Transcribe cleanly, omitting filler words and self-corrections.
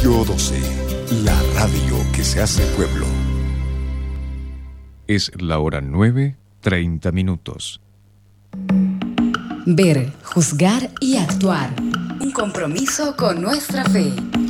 Radio 12, la radio que se hace pueblo. Es la hora 9:30. Ver, juzgar y actuar. Un compromiso con nuestra fe.